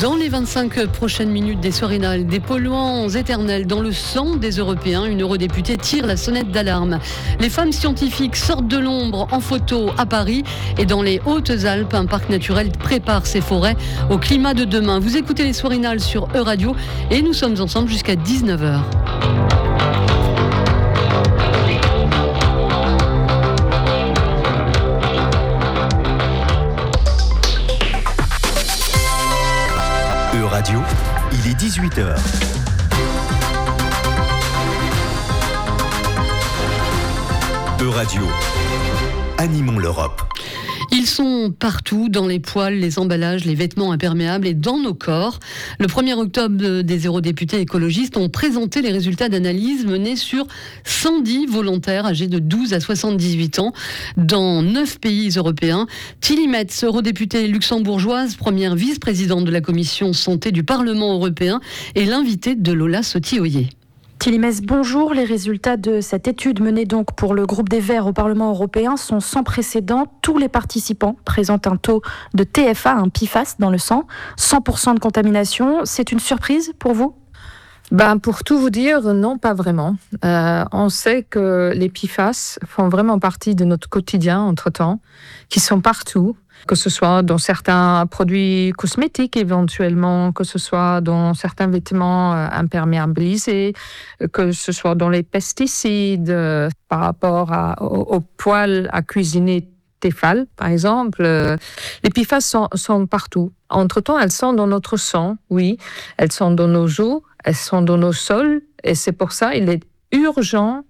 Dans les 25 prochaines minutes des Soirinales, des polluants éternels dans le sang des Européens, une eurodéputée tire la sonnette d'alarme. Les femmes scientifiques sortent de l'ombre en photo à Paris et dans les Hautes-Alpes, un parc naturel prépare ses forêts au climat de demain. Vous écoutez les Soirinales sur Euradio et nous sommes ensemble jusqu'à 19h. Radio, il est 18h. Euradio, animons l'Europe. Ils sont partout, dans les poêles, les emballages, les vêtements imperméables et dans nos corps. Le 1er octobre, des eurodéputés écologistes ont présenté les résultats d'analyse menés sur 110 volontaires âgés de 12 à 78 ans dans 9 pays européens. Tilly Metz, eurodéputée luxembourgeoise, première vice-présidente de la commission santé du Parlement européen, est l'invitée de Lola Sotti-Oyer. Tilly Metz, bonjour. Les résultats de cette étude menée donc pour le groupe des Verts au Parlement européen sont sans précédent. Tous les participants présentent un taux de TFA, un PFAS dans le sang, 100% de contamination. C'est une surprise pour vous ? Pour tout vous dire, non, pas vraiment. On sait que les PFAS font vraiment partie de notre quotidien entre-temps, qui sont partout, que ce soit dans certains produits cosmétiques éventuellement, que ce soit dans certains vêtements imperméabilisés, que ce soit dans les pesticides, par rapport aux poêles à cuisiner Tefal, par exemple. Les PFAS sont partout. Entre-temps, elles sont dans notre sang, oui. Elles sont dans nos eaux, elles sont dans nos sols. Et c'est pour ça qu'il est urgent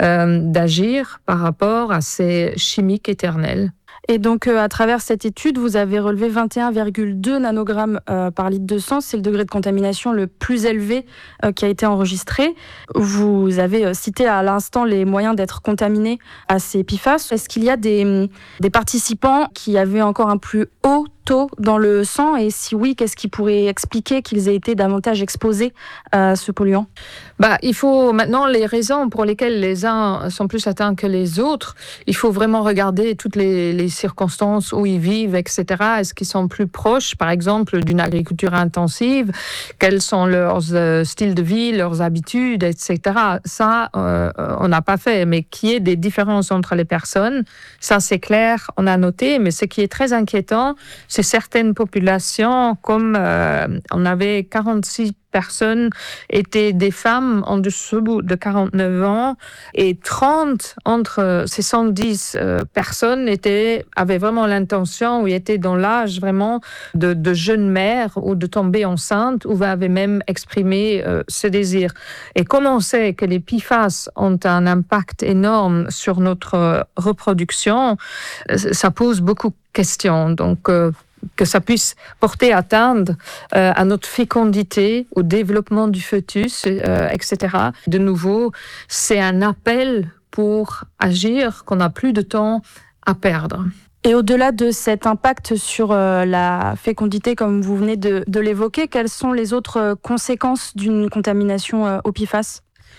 d'agir par rapport à ces chimiques éternels. Et donc, à travers cette étude, vous avez relevé 21,2 nanogrammes par litre de sang. C'est le degré de contamination le plus élevé qui a été enregistré. Vous avez cité à l'instant les moyens d'être contaminés à ces PFAS. Est-ce qu'il y a des participants qui avaient encore un plus haut taux dans le sang? Et si oui, qu'est-ce qui pourrait expliquer qu'ils aient été davantage exposés à ce polluant? Il faut maintenant les raisons pour lesquelles les uns sont plus atteints que les autres. Il faut vraiment regarder toutes les circonstances où ils vivent, etc. Est-ce qu'ils sont plus proches, par exemple, d'une agriculture intensive? Quels sont leurs styles de vie, leurs habitudes, etc. Ça, on n'a pas fait. Mais qu'il y ait des différences entre les personnes, ça c'est clair, on a noté. Mais ce qui est très inquiétant, c'est certaines populations, comme on avait 46 personnes étaient des femmes en dessous de 49 ans et 30 entre ces 110 personnes avaient vraiment l'intention ou étaient dans l'âge vraiment de jeune mère ou de tomber enceinte ou avaient même exprimé ce désir. Et comme on sait que les PFAS ont un impact énorme sur notre reproduction, ça pose beaucoup de questions. Donc, que ça puisse porter atteinte à notre fécondité, au développement du fœtus, etc. De nouveau, c'est un appel pour agir, qu'on n'a plus de temps à perdre. Et au-delà de cet impact sur la fécondité, comme vous venez de l'évoquer, quelles sont les autres conséquences d'une contamination au PFAS ?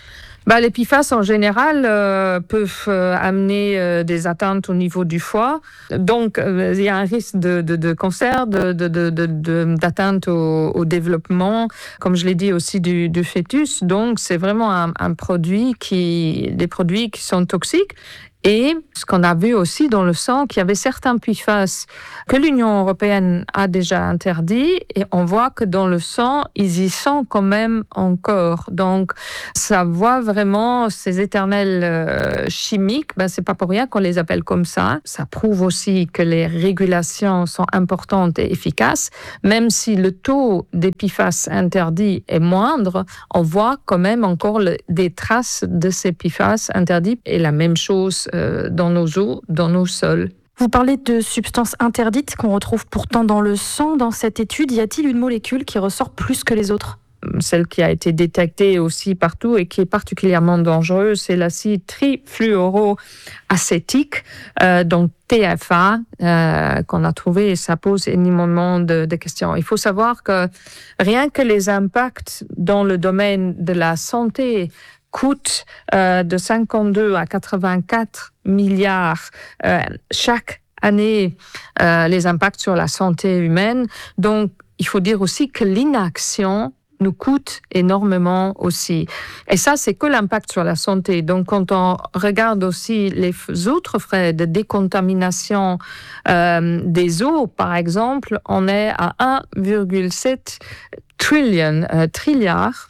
Les PFAS, en général, peuvent amener des atteintes au niveau du foie. Donc, il y a un risque de cancer, d'atteinte au développement, comme je l'ai dit aussi, du fœtus. Donc, c'est vraiment des produits qui sont toxiques. Et ce qu'on a vu aussi dans le sang, qu'il y avait certains PFAS que l'Union européenne a déjà interdits, et on voit que dans le sang, ils y sont quand même encore. Donc, ça voit vraiment ces éternels chimiques. C'est pas pour rien qu'on les appelle comme ça. Ça prouve aussi que les régulations sont importantes et efficaces. Même si le taux des PFAS interdits est moindre, on voit quand même encore des traces de ces PFAS interdits. Et la même chose dans nos eaux, dans nos sols. Vous parlez de substances interdites qu'on retrouve pourtant dans le sang. Dans cette étude, y a-t-il une molécule qui ressort plus que les autres ? Celle qui a été détectée aussi partout et qui est particulièrement dangereuse, c'est l'acide trifluoroacétique, donc TFA, qu'on a trouvé, et ça pose énormément de questions. Il faut savoir que rien que les impacts dans le domaine de la santé coûte de 52 à 84 milliards chaque année, les impacts sur la santé humaine. Donc, il faut dire aussi que l'inaction nous coûte énormément aussi. Et ça, c'est que l'impact sur la santé. Donc, quand on regarde aussi les autres frais de décontamination des eaux, par exemple, on est à 1,7 trilliard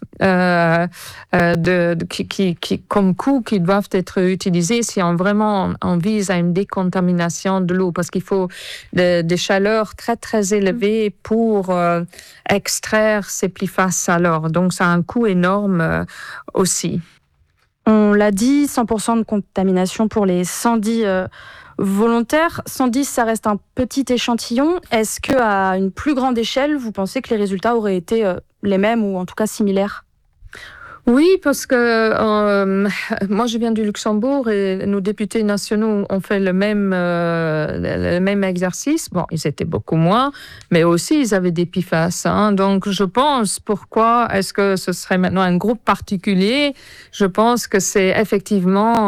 comme coûts qui doivent être utilisés si on vise à une décontamination de l'eau, parce qu'il faut des chaleurs très très élevées pour extraire ces PFAS alors. Donc ça a un coût énorme aussi. On l'a dit, 100% de contamination pour les 110 volontaires. 110, ça reste un petit échantillon. Est-ce qu'à une plus grande échelle, vous pensez que les résultats auraient été les mêmes ou en tout cas similaires ? Oui, parce que moi je viens du Luxembourg et nos députés nationaux ont fait le même exercice. Bon, ils étaient beaucoup moins, mais aussi ils avaient des PFAS. Donc je pense, pourquoi est-ce que ce serait maintenant un groupe particulier ? Je pense que c'est effectivement,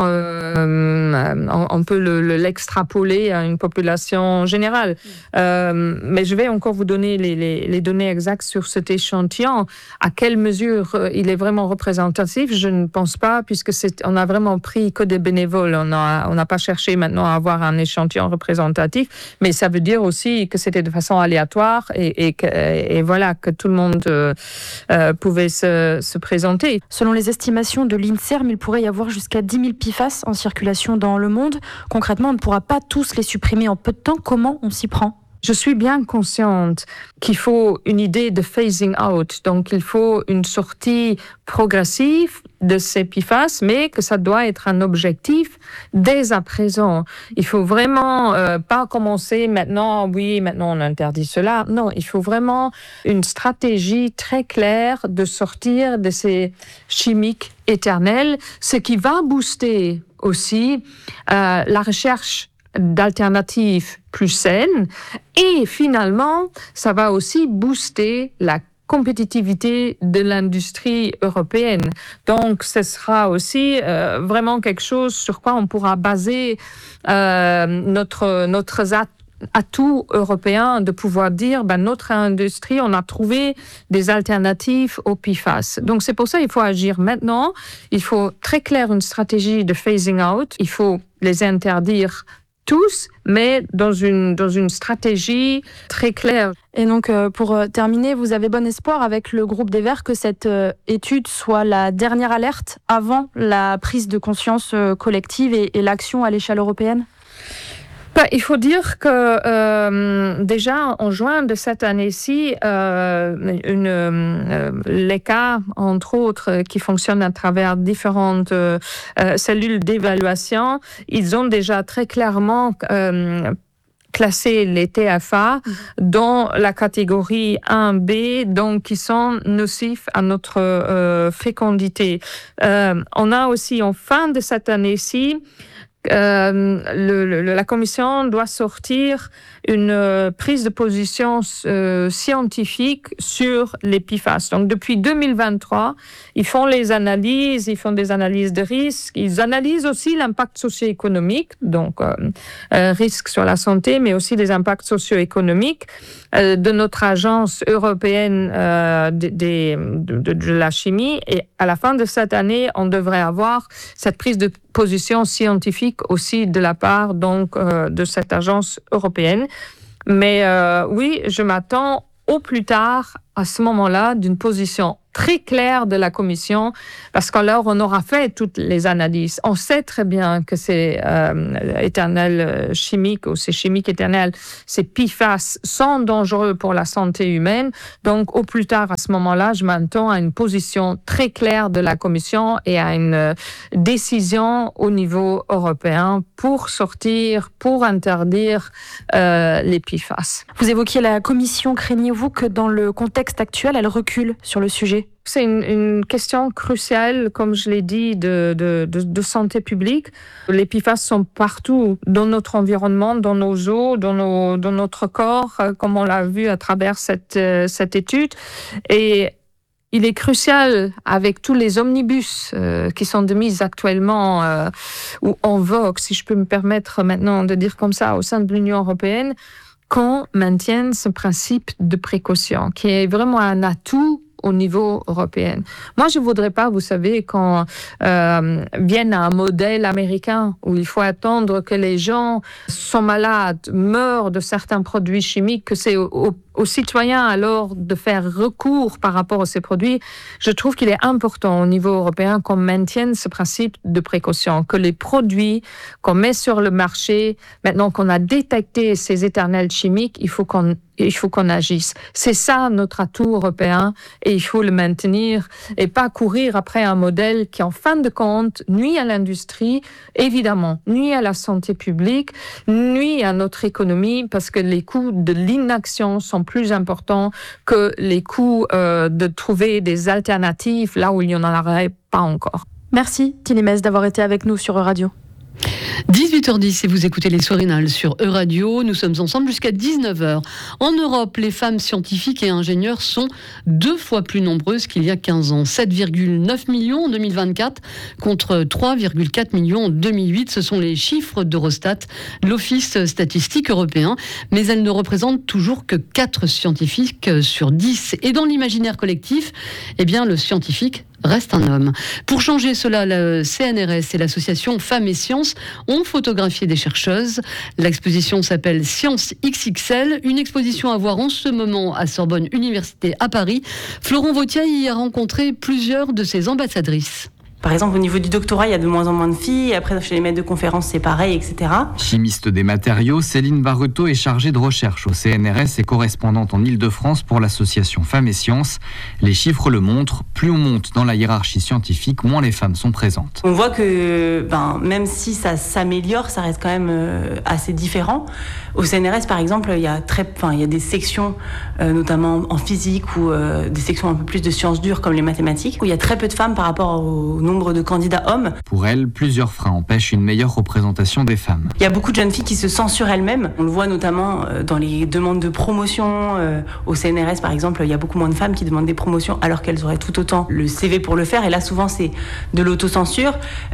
on peut l'extrapoler à une population générale. Mais je vais encore vous donner les données exactes sur cet échantillon. À quelle mesure il est vraiment représentatif ? Je ne pense pas, puisque on a vraiment pris que des bénévoles. On n'a pas cherché maintenant à avoir un échantillon représentatif, mais ça veut dire aussi que c'était de façon aléatoire et voilà, que tout le monde pouvait se présenter. Selon les estimations de l'INSERM, il pourrait y avoir jusqu'à 10 000 PFAS en circulation dans le monde. Concrètement, on ne pourra pas tous les supprimer en peu de temps. Comment on s'y prend ? Je suis bien consciente qu'il faut une idée de phasing out, donc il faut une sortie progressive de ces PFAS, mais que ça doit être un objectif dès à présent. Il faut vraiment pas commencer maintenant on interdit cela. Non, il faut vraiment une stratégie très claire de sortir de ces chimiques éternels, ce qui va booster aussi la recherche d'alternatives plus saines, et finalement, ça va aussi booster la compétitivité de l'industrie européenne. Donc, ce sera aussi vraiment quelque chose sur quoi on pourra baser notre atout européen de pouvoir dire, notre industrie, on a trouvé des alternatives aux PFAS. Donc, c'est pour ça qu'il faut agir maintenant. Il faut très clair une stratégie de phasing out. Il faut les interdire tous, mais dans une stratégie très claire. Et donc, pour terminer, vous avez bon espoir avec le groupe des Verts que cette étude soit la dernière alerte avant la prise de conscience collective et l'action à l'échelle européenne ? Il faut dire que déjà en juin de cette année-ci, l'ECHA, entre autres, qui fonctionne à travers différentes cellules d'évaluation, ils ont déjà très clairement classer les TFA dans la catégorie 1B, donc qui sont nocifs à notre fécondité. On a aussi en fin de cette année-ci la Commission doit sortir une prise de position scientifique sur les PFAS. Donc, depuis 2023, ils font des analyses de risque, ils analysent aussi l'impact socio-économique, donc risque sur la santé, mais aussi des impacts socio-économiques de notre agence européenne de la chimie. Et à la fin de cette année, on devrait avoir cette prise de position scientifique aussi de la part donc de cette agence européenne. Mais oui, je m'attends au plus tard à ce moment-là d'une position très claire de la Commission, parce qu'alors on aura fait toutes les analyses. On sait très bien que ces éternels chimiques ou ces chimiques éternels, ces PFAS sont dangereux pour la santé humaine. Donc au plus tard à ce moment-là, je m'attends à une position très claire de la Commission et à une décision au niveau européen pour interdire les PFAS. Vous évoquiez la Commission. Craignez-vous que dans le contexte actuel, elle recule sur le sujet ? C'est une question cruciale, comme je l'ai dit, de santé publique. Les PFAS sont partout dans notre environnement, dans nos eaux, dans notre corps, comme on l'a vu à travers cette étude. Et il est crucial, avec tous les omnibus qui sont de mise actuellement ou en vogue, si je peux me permettre maintenant de dire comme ça, au sein de l'Union européenne, qu'on maintienne ce principe de précaution, qui est vraiment un atout au niveau européen. Moi, je ne voudrais pas, vous savez, qu'on vienne à un modèle américain où il faut attendre que les gens sont malades, meurent de certains produits chimiques, que c'est aux citoyens alors de faire recours par rapport à ces produits. Je trouve qu'il est important au niveau européen qu'on maintienne ce principe de précaution, que les produits qu'on met sur le marché, maintenant qu'on a détecté ces éternels chimiques, il faut qu'on agisse. C'est ça notre atout européen et il faut le maintenir et pas courir après un modèle qui, en fin de compte, nuit à l'industrie, évidemment, nuit à la santé publique, nuit à notre économie parce que les coûts de l'inaction sont plus importants que les coûts de trouver des alternatives là où il n'y en aurait pas encore. Merci Tili-Mez d'avoir été avec nous sur Euradio. 18h10 et vous écoutez les Soirinales sur Euradio. Nous sommes ensemble jusqu'à 19h. En Europe, les femmes scientifiques et ingénieurs sont 2 fois plus nombreuses qu'il y a 15 ans. 7,9 millions en 2024 contre 3,4 millions en 2008. Ce sont les chiffres d'Eurostat, l'Office statistique européen. Mais elles ne représentent toujours que 4 scientifiques sur 10. Et dans l'imaginaire collectif, eh bien, le scientifique reste un homme. Pour changer cela, le CNRS et l'association Femmes et Sciences ont photographié des chercheuses. L'exposition s'appelle Science XXL, une exposition à voir en ce moment à Sorbonne Université à Paris. Florent Vautier y a rencontré plusieurs de ses ambassadrices. Par exemple, au niveau du doctorat, il y a de moins en moins de filles. Après, chez les maîtres de conférences, c'est pareil, etc. Chimiste des matériaux, Céline Barreto est chargée de recherche au CNRS et correspondante en Île-de-France pour l'association Femmes et Sciences. Les chiffres le montrent, plus on monte dans la hiérarchie scientifique, moins les femmes sont présentes. On voit que même si ça s'améliore, ça reste quand même assez différent. Au CNRS, par exemple, il y a des sections, notamment en physique ou des sections un peu plus de sciences dures comme les mathématiques, où il y a très peu de femmes par rapport au nombre de candidats hommes. Pour elle, plusieurs freins empêchent une meilleure représentation des femmes. Il y a beaucoup de jeunes filles qui se censurent elles-mêmes. On le voit notamment dans les demandes de promotion. Au CNRS, par exemple, il y a beaucoup moins de femmes qui demandent des promotions alors qu'elles auraient tout autant le CV pour le faire. Et là, souvent, c'est de l'autocensure.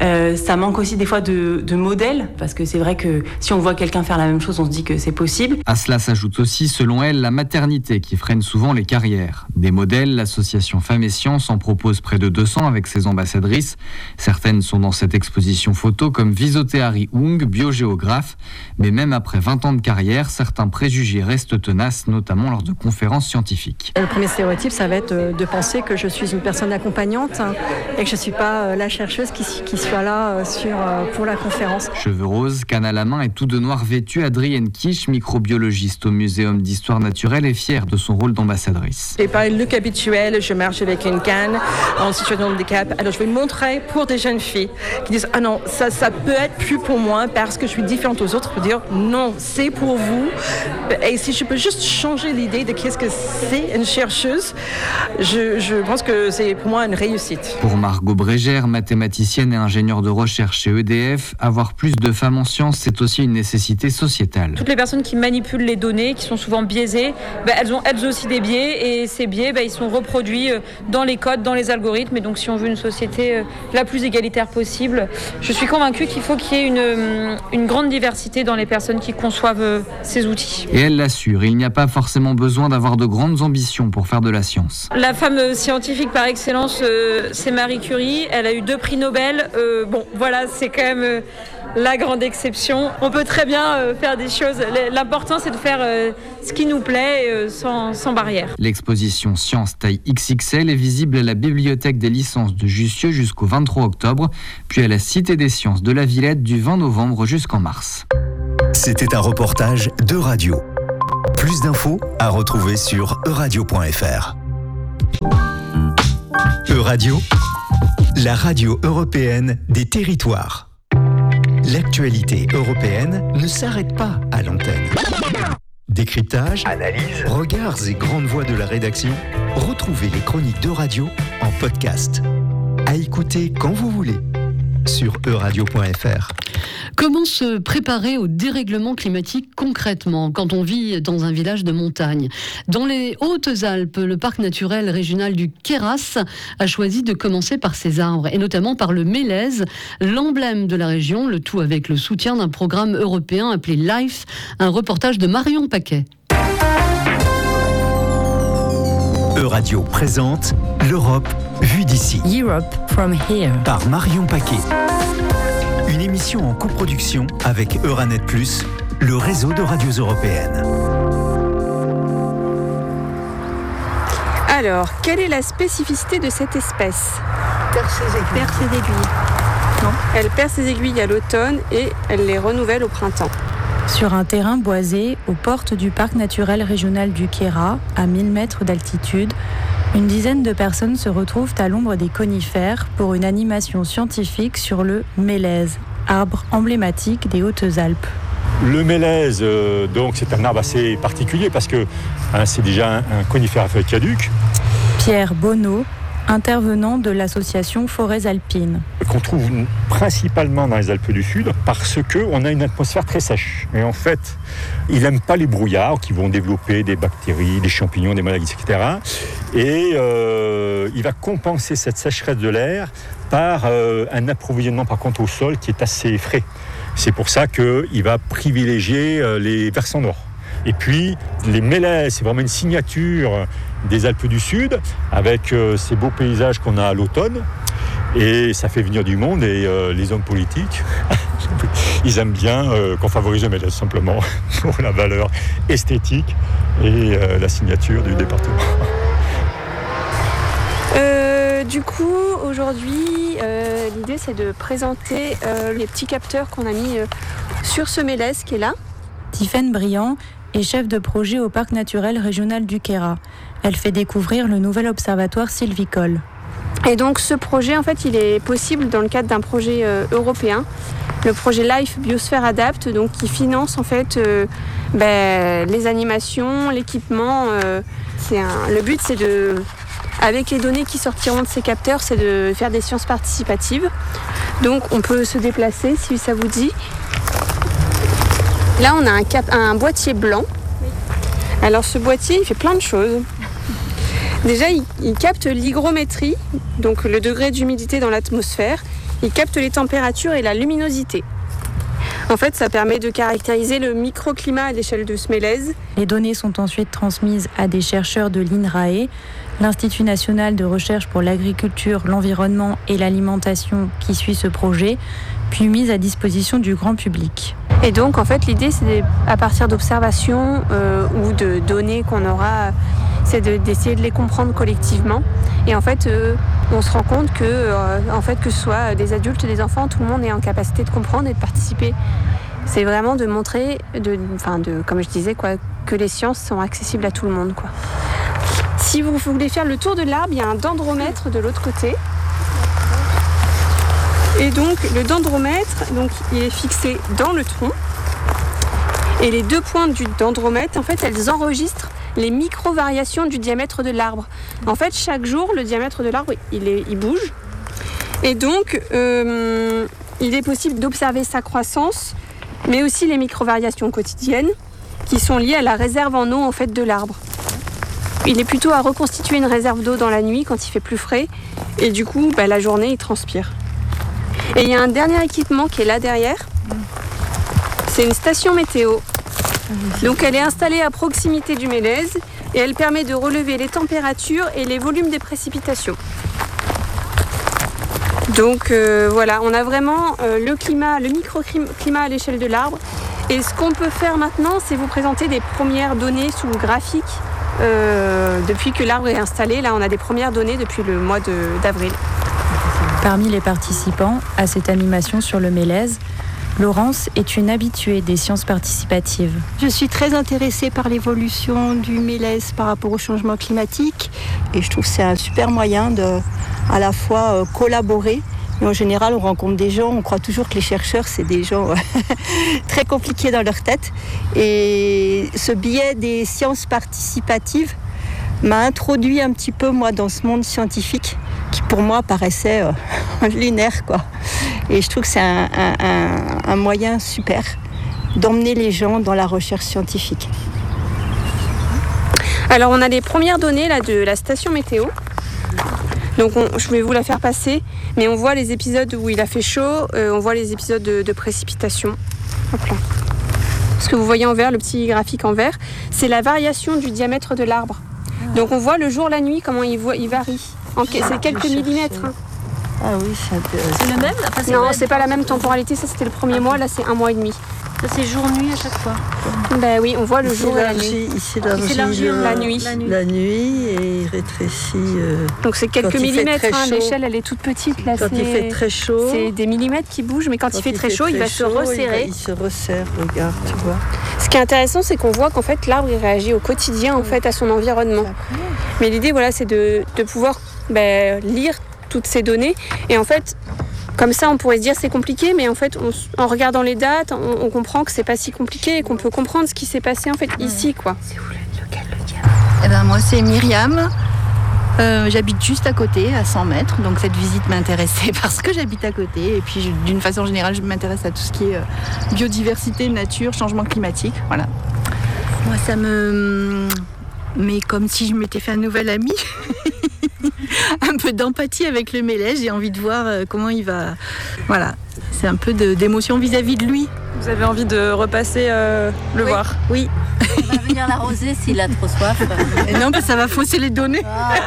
Ça manque aussi des fois de modèles, parce que c'est vrai que si on voit quelqu'un faire la même chose, on se dit que c'est possible. À cela s'ajoute aussi, selon elle, la maternité qui freine souvent les carrières. Des modèles, l'association Femmes et Sciences en propose près de 200 avec ses ambassadrices. Certaines sont dans cette exposition photo comme Visoteari Ung, biogéographe. Mais même après 20 ans de carrière, certains préjugés restent tenaces, notamment lors de conférences scientifiques. Le premier stéréotype, ça va être de penser que je suis une personne accompagnante et que je ne suis pas la chercheuse qui soit là pour la conférence. Cheveux roses, canne à la main et tout de noir vêtu, Adrienne Kish, microbiologiste au Muséum d'Histoire Naturelle, est fière de son rôle d'ambassadrice. C'est pas le look habituel, je marche avec une canne en situation de handicap. Alors je vais montrer pour des jeunes filles qui disent « Ah non, ça peut être plus pour moi parce que je suis différente aux autres. » Je peux dire « Non, c'est pour vous. » Et si je peux juste changer l'idée de qu'est-ce que c'est une chercheuse, je pense que c'est pour moi une réussite. Pour Margot Brégère, mathématicienne et ingénieure de recherche chez EDF, avoir plus de femmes en sciences, c'est aussi une nécessité sociétale. Toutes les personnes qui manipulent les données, qui sont souvent biaisées, elles ont elles aussi des biais et ces biais, ils sont reproduits dans les codes, dans les algorithmes. Et donc si on veut une société la plus égalitaire possible, je suis convaincue qu'il faut qu'il y ait une grande diversité dans les personnes qui conçoivent ces outils. Et elle l'assure, il n'y a pas forcément besoin d'avoir de grandes ambitions pour faire de la science. La femme scientifique par excellence, c'est Marie Curie. Elle a eu 2 prix Nobel. C'est quand même la grande exception. On peut très bien faire des choses. L'important, c'est de faire ce qui nous plaît sans barrière. L'exposition Science taille XXL est visible à la Bibliothèque des licences de Jussieu jusqu'au 23 octobre, puis à la Cité des Sciences de la Villette du 20 novembre jusqu'en mars. C'était un reportage d'Euradio. Plus d'infos à retrouver sur euradio.fr. Euradio, la radio européenne des territoires. L'actualité européenne ne s'arrête pas à l'antenne. Décryptage, analyse, regards et grandes voix de la rédaction. Retrouvez les chroniques d'Euradio en podcast. À écouter quand vous voulez sur euradio.fr. Comment se préparer au dérèglement climatique concrètement quand on vit dans un village de montagne ? Dans les Hautes-Alpes, le parc naturel régional du Queyras a choisi de commencer par ses arbres et notamment par le mélèze, l'emblème de la région, le tout avec le soutien d'un programme européen appelé LIFE, un reportage de Marion Paquet. Euradio présente l'Europe vue d'ici. Europe from here. Par Marion Paquet. Une émission en coproduction avec Euranet+, le réseau de radios européennes. Alors, quelle est la spécificité de cette espèce ? Perd ses aiguilles. Non. Elle perd ses aiguilles à l'automne et elle les renouvelle au printemps. Sur un terrain boisé, aux portes du parc naturel régional du Queyras, à 1000 mètres d'altitude, une dizaine de personnes se retrouvent à l'ombre des conifères pour une animation scientifique sur le mélèze, arbre emblématique des Hautes-Alpes. Le mélèze, donc, c'est un arbre assez particulier parce que c'est déjà un conifère à feuilles caduques. Pierre Bonneau, intervenant de l'association Forêts Alpines. Qu'on trouve principalement dans les Alpes du Sud parce qu'on a une atmosphère très sèche. Et en fait, il n'aime pas les brouillards qui vont développer des bactéries, des champignons, des maladies, etc. Et il va compenser cette sécheresse de l'air par un approvisionnement par contre au sol qui est assez frais. C'est pour ça qu'il va privilégier les versants nord. Et puis, les mélèzes, c'est vraiment une signature des Alpes du Sud, avec ces beaux paysages qu'on a à l'automne. Et ça fait venir du monde, et les hommes politiques, ils aiment bien qu'on favorise le mélèze, simplement, pour la valeur esthétique et la signature du département. Du coup, aujourd'hui, l'idée c'est de présenter les petits capteurs qu'on a mis sur ce mélèze qui est là. Tiffaine Briand est chef de projet au parc naturel régional du Queyras. Elle fait découvrir le nouvel observatoire sylvicole. Et donc ce projet, en fait, il est possible dans le cadre d'un projet européen, le projet LIFE Biosphère Adapt, donc qui finance en fait les animations, l'équipement. Le but, c'est de, avec les données qui sortiront de ces capteurs, c'est de faire des sciences participatives. Donc on peut se déplacer si ça vous dit. Là, on a un boîtier blanc. Alors ce boîtier, il fait plein de choses. Déjà, il capte l'hygrométrie, donc le degré d'humidité dans l'atmosphère. Il capte les températures et la luminosité. En fait, ça permet de caractériser le microclimat à l'échelle de ce mélèze. Les données sont ensuite transmises à des chercheurs de l'INRAE, l'Institut national de recherche pour l'agriculture, l'environnement et l'alimentation qui suit ce projet, puis mises à disposition du grand public. Et donc, en fait, l'idée, c'est à partir d'observations ou de données qu'on aura, c'est d'essayer de les comprendre collectivement. Et en fait, on se rend compte que ce soit des adultes, des enfants, tout le monde est en capacité de comprendre et de participer. C'est vraiment de montrer, comme je disais, que les sciences sont accessibles à tout le monde, quoi. Si vous voulez faire le tour de l'arbre, il y a un dendromètre de l'autre côté. Et donc le dendromètre, il est fixé dans le tronc. Et les deux pointes du dendromètre, en fait, elles enregistrent les micro-variations du diamètre de l'arbre. En fait, chaque jour, le diamètre de l'arbre, il bouge. Et donc, il est possible d'observer sa croissance, mais aussi les micro-variations quotidiennes qui sont liées à la réserve en eau, en fait, de l'arbre. Il est plutôt à reconstituer une réserve d'eau dans la nuit quand il fait plus frais. Et du coup, la journée, il transpire. Et il y a un dernier équipement qui est là derrière. C'est une station météo. Donc elle est installée à proximité du mélèze et elle permet de relever les températures et les volumes des précipitations. Donc voilà, on a vraiment le microclimat à l'échelle de l'arbre. Et ce qu'on peut faire maintenant, c'est vous présenter des premières données sous graphique depuis que l'arbre est installé. Là, on a des premières données depuis le mois d'avril. Parmi les participants à cette animation sur le mélèze, Laurence est une habituée des sciences participatives. Je suis très intéressée par l'évolution du mélèze par rapport au changement climatique et je trouve que c'est un super moyen de à la fois collaborer. Et en général, on rencontre des gens, on croit toujours que les chercheurs, c'est des gens très compliqués dans leur tête. Et ce biais des sciences participatives m'a introduit un petit peu, moi, dans ce monde scientifique qui, pour moi, paraissait lunaire, quoi. Et je trouve que c'est un moyen super d'emmener les gens dans la recherche scientifique. Alors on a les premières données là, de la station météo. Donc je vais vous la faire passer, mais on voit les épisodes où il a fait chaud, on voit les épisodes de précipitation. Hop là. Ce que vous voyez en vert, le petit graphique en vert, c'est la variation du diamètre de l'arbre. Donc on voit le jour, la nuit, comment il varie. C'est quelques millimètres. Hein. Ah oui, c'est le même? Non, c'est pas la même temporalité, ça c'était le premier mois, là c'est 1 mois et demi. Ça c'est jour-nuit à chaque fois? Ben oui, on voit le jour et la nuit. Il s'élargit la nuit. La nuit et il rétrécit. Donc c'est quelques millimètres, hein, l'échelle elle est toute petite. Là, quand il fait très chaud. C'est des millimètres qui bougent, mais quand il fait très chaud, il va se resserrer. Il se resserre, regarde, tu vois. Ce qui est intéressant, c'est qu'on voit qu'en fait l'arbre il réagit au quotidien en fait à son environnement. Mais l'idée voilà, c'est de pouvoir lire toutes ces données et en fait comme ça on pourrait se dire c'est compliqué, mais en fait en regardant les dates on comprend que c'est pas si compliqué et qu'on peut comprendre ce qui s'est passé en fait ici quoi. C'est où lequel le diamant? Moi c'est Myriam. J'habite juste à côté, à 100 mètres, donc cette visite m'intéressait parce que j'habite à côté. Et puis d'une façon générale, je m'intéresse à tout ce qui est biodiversité, nature, changement climatique. Voilà. Moi, ça me met comme si je m'étais fait un nouvel ami. Un peu d'empathie avec le mélèze. J'ai envie de voir comment il va. Voilà, c'est un peu d'émotion vis-à-vis de lui. Vous avez envie de repasser le voir? Oui. On va venir l'arroser s'il a trop soif. Et non, ça va fausser les données.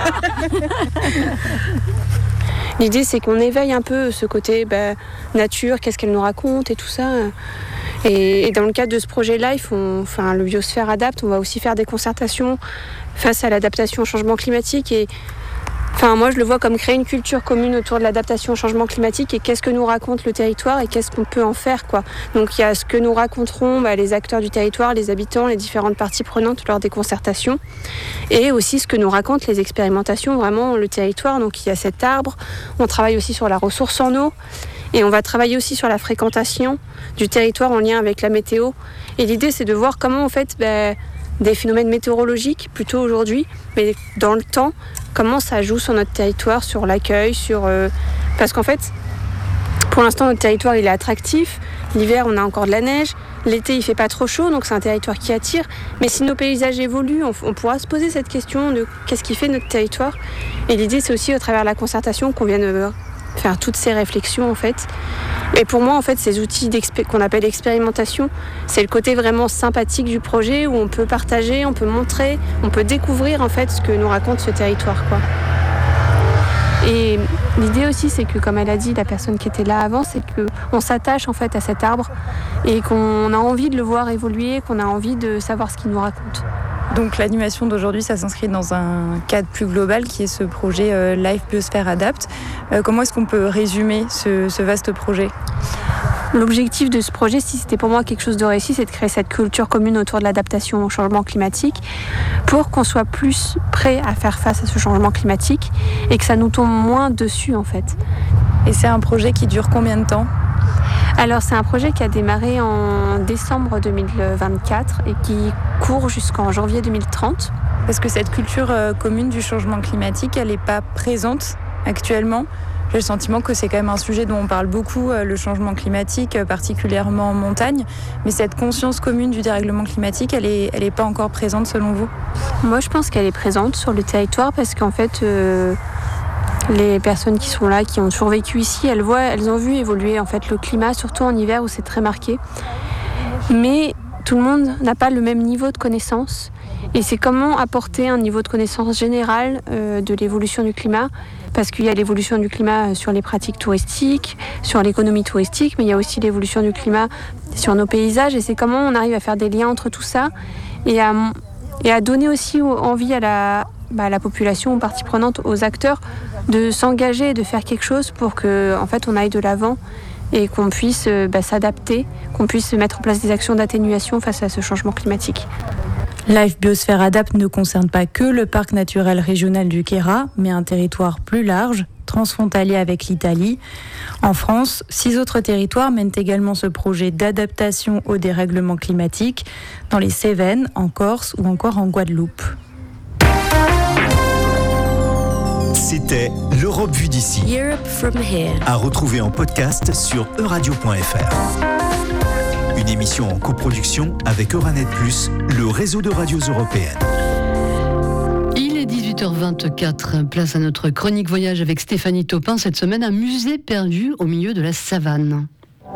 L'idée, c'est qu'on éveille un peu ce côté nature, qu'est-ce qu'elle nous raconte et tout ça. Et dans le cadre de ce projet LIFE, le Biosphère Adapt, on va aussi faire des concertations face à l'adaptation au changement climatique. Et moi, je le vois comme créer une culture commune autour de l'adaptation au changement climatique et qu'est-ce que nous raconte le territoire et qu'est-ce qu'on peut en faire, quoi. Donc, il y a ce que nous raconteront les acteurs du territoire, les habitants, les différentes parties prenantes lors des concertations et aussi ce que nous racontent les expérimentations, vraiment le territoire. Donc, il y a cet arbre. On travaille aussi sur la ressource en eau et on va travailler aussi sur la fréquentation du territoire en lien avec la météo. Et l'idée, c'est de voir comment, en fait, des phénomènes météorologiques, plutôt aujourd'hui, mais dans le temps, comment ça joue sur notre territoire, sur l'accueil, parce qu'en fait, pour l'instant, notre territoire, il est attractif. L'hiver, on a encore de la neige. L'été, il fait pas trop chaud, donc c'est un territoire qui attire. Mais si nos paysages évoluent, on pourra se poser cette question de qu'est-ce qui fait notre territoire. Et l'idée, c'est aussi, au travers de la concertation, qu'on vienne faire toutes ces réflexions, en fait. Et pour moi, en fait, ces outils qu'on appelle expérimentation, c'est le côté vraiment sympathique du projet où on peut partager, on peut montrer, on peut découvrir en fait ce que nous raconte ce territoire, quoi. Et l'idée aussi, c'est que, comme elle a dit, la personne qui était là avant, c'est qu'on s'attache en fait à cet arbre et qu'on a envie de le voir évoluer, qu'on a envie de savoir ce qu'il nous raconte. Donc l'animation d'aujourd'hui, ça s'inscrit dans un cadre plus global qui est ce projet LIFE Biosphère Adapt. Comment est-ce qu'on peut résumer ce vaste projet ? L'objectif de ce projet, si c'était pour moi quelque chose de réussi, c'est de créer cette culture commune autour de l'adaptation au changement climatique pour qu'on soit plus prêt à faire face à ce changement climatique et que ça nous tombe moins dessus en fait. Et c'est un projet qui dure combien de temps ? Alors c'est un projet qui a démarré en décembre 2024 et qui court jusqu'en janvier 2030. Parce que cette culture commune du changement climatique, elle n'est pas présente actuellement. J'ai le sentiment que c'est quand même un sujet dont on parle beaucoup, le changement climatique, particulièrement en montagne. Mais cette conscience commune du dérèglement climatique, elle est pas encore présente selon vous ? Moi, je pense qu'elle est présente sur le territoire parce qu'en fait, les personnes qui sont là, qui ont survécu ici, elles ont vu évoluer en fait le climat, surtout en hiver où c'est très marqué. Mais tout le monde n'a pas le même niveau de connaissance. Et c'est comment apporter un niveau de connaissance général de l'évolution du climat, parce qu'il y a l'évolution du climat sur les pratiques touristiques, sur l'économie touristique, mais il y a aussi l'évolution du climat sur nos paysages, et c'est comment on arrive à faire des liens entre tout ça, et à donner aussi envie à la population, aux parties prenantes, aux acteurs, de s'engager et de faire quelque chose pour qu'en fait, on aille de l'avant et qu'on puisse s'adapter, qu'on puisse mettre en place des actions d'atténuation face à ce changement climatique. LIFE Biosphère Adapt ne concerne pas que le parc naturel régional du Queyras, mais un territoire plus large, transfrontalier avec l'Italie. En France, 6 autres territoires mènent également ce projet d'adaptation au dérèglement climatique, dans les Cévennes, en Corse ou encore en Guadeloupe. C'était l'Europe vue d'ici. Europe from here. À retrouver en podcast sur euradio.fr. Une émission en coproduction avec Euranet+, le réseau de radios européennes. Il est 18h24, place à notre chronique voyage avec Stéphanie Topin. Cette semaine, un musée perdu au milieu de la savane.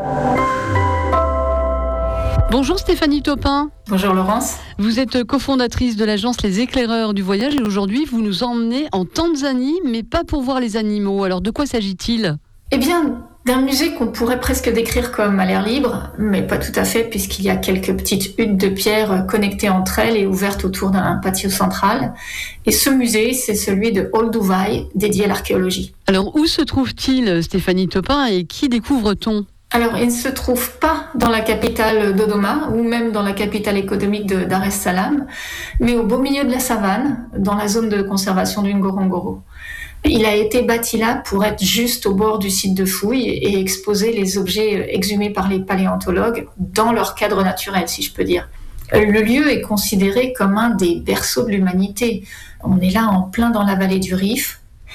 Bonjour Stéphanie Topin. Bonjour Laurence. Vous êtes cofondatrice de l'agence Les Éclaireurs du Voyage et aujourd'hui vous nous emmenez en Tanzanie, mais pas pour voir les animaux. Alors de quoi s'agit-il ? Eh bien, d'un musée qu'on pourrait presque décrire comme à l'air libre, mais pas tout à fait puisqu'il y a quelques petites huttes de pierre connectées entre elles et ouvertes autour d'un patio central. Et ce musée, c'est celui de Olduvai, dédié à l'archéologie. Alors où se trouve-t-il Stéphanie Topin et qui découvre-t-on ? Alors, il ne se trouve pas dans la capitale Dodoma ou même dans la capitale économique de Dar es Salaam, mais au beau milieu de la savane, dans la zone de conservation du Ngorongoro. Il a été bâti là pour être juste au bord du site de fouilles et exposer les objets exhumés par les paléontologues dans leur cadre naturel, si je peux dire. Le lieu est considéré comme un des berceaux de l'humanité. On est là en plein dans la vallée du Rif.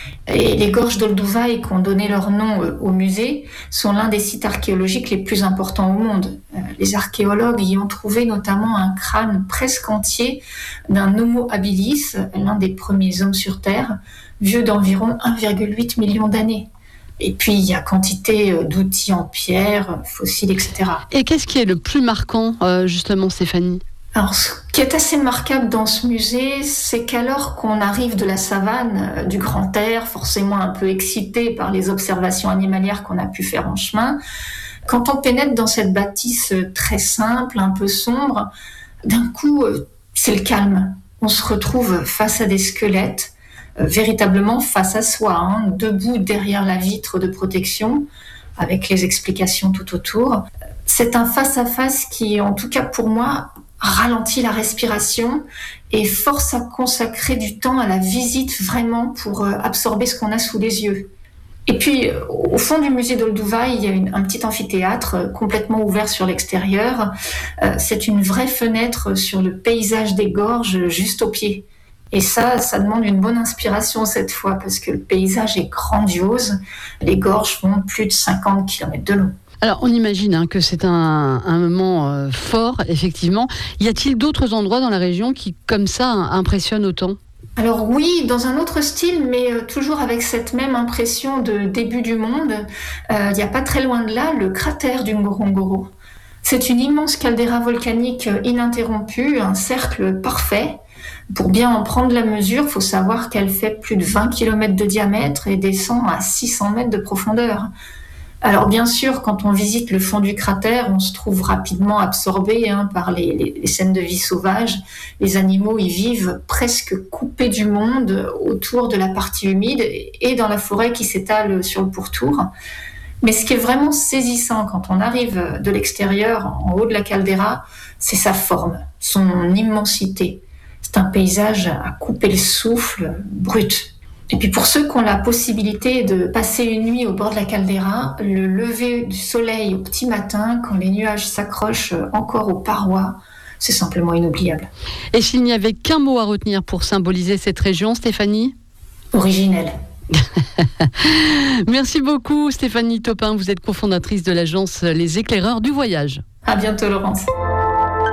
Et les gorges d'Olduvai qui ont donné leur nom au musée sont l'un des sites archéologiques les plus importants au monde. Les archéologues y ont trouvé notamment un crâne presque entier d'un Homo habilis, l'un des premiers hommes sur Terre, vieux d'environ 1,8 million d'années. Et puis il y a quantité d'outils en pierre, fossiles, etc. Et qu'est-ce qui est le plus marquant, justement, Stéphanie ? Alors, ce qui est assez remarquable dans ce musée, c'est qu'alors qu'on arrive de la savane, du grand air, forcément un peu excité par les observations animalières qu'on a pu faire en chemin, quand on pénètre dans cette bâtisse très simple, un peu sombre, d'un coup, c'est le calme. On se retrouve face à des squelettes, véritablement face à soi, debout derrière la vitre de protection, avec les explications tout autour. C'est un face-à-face qui, en tout cas pour moi, ralentit la respiration et force à consacrer du temps à la visite vraiment pour absorber ce qu'on a sous les yeux. Et puis, au fond du musée d'Olduvai, il y a un petit amphithéâtre complètement ouvert sur l'extérieur. C'est une vraie fenêtre sur le paysage des gorges juste au pied. Et ça demande une bonne inspiration cette fois parce que le paysage est grandiose. Les gorges font plus de 50 km de long. Alors, on imagine que c'est un moment fort, effectivement. Y a-t-il d'autres endroits dans la région qui, comme ça, impressionnent autant ? Alors oui, dans un autre style, mais toujours avec cette même impression de début du monde. Il n'y a pas très loin de là, le cratère du Ngorongoro. C'est une immense caldeira volcanique ininterrompue, un cercle parfait. Pour bien en prendre la mesure, il faut savoir qu'elle fait plus de 20 km de diamètre et descend à 600 mètres de profondeur. Alors bien sûr, quand on visite le fond du cratère, on se trouve rapidement absorbé par les scènes de vie sauvage. Les animaux y vivent presque coupés du monde autour de la partie humide et dans la forêt qui s'étale sur le pourtour. Mais ce qui est vraiment saisissant quand on arrive de l'extérieur, en haut de la caldeira, c'est sa forme, son immensité. C'est un paysage à couper le souffle, brut. Et puis pour ceux qui ont la possibilité de passer une nuit au bord de la caldeira, le lever du soleil au petit matin, quand les nuages s'accrochent encore aux parois, c'est simplement inoubliable. Et s'il n'y avait qu'un mot à retenir pour symboliser cette région, Stéphanie ? Originelle. Merci beaucoup Stéphanie Topin, vous êtes cofondatrice de l'agence Les Éclaireurs du Voyage. À bientôt Laurence.